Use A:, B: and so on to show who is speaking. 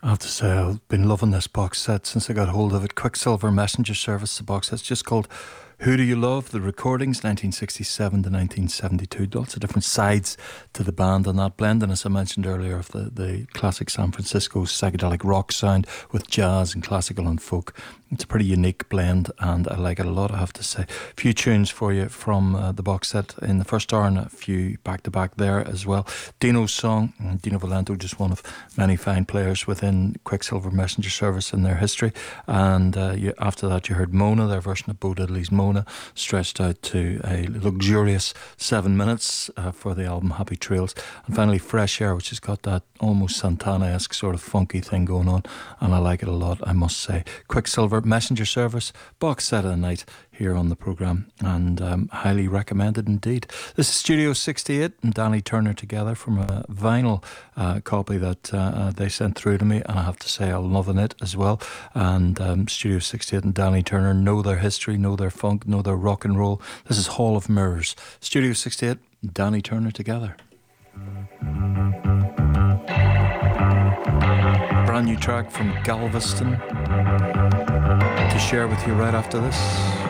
A: I have to say, I've been loving this box set since I got hold of it. Quicksilver Messenger Service, the box set's just called Who Do You Love? The recordings, 1967 to 1972. Lots of different sides to the band on that, blending, as I mentioned earlier, of the classic San Francisco psychedelic rock sound with jazz and classical and folk. It's a pretty unique blend, and I like it a lot, I have to say. A few tunes for you from the box set in the first hour, and a few back-to-back there as well. Dino's song, Dino Valento, just one of many fine players within Quicksilver Messenger Service in their history. And after that, you heard Mona, their version of Bo Diddley's Mona, stretched out to a luxurious 7 minutes for the album Happy Trails. And finally, Fresh Air, which has got that almost Santana-esque sort of funky thing going on, and I like it a lot, I must say. Quicksilver Messenger Service, box set of the night here on the programme, and highly recommended indeed. This is Studio 68 and Danny Turner together from a vinyl copy that they sent through to me, and I have to say I'm loving it as well. And Studio 68 and Danny Turner know their history, know their funk, know their rock and roll. This is Hall of Mirrors. Studio 68 and Danny Turner together. Brand new track from Galveston to share with you right after this.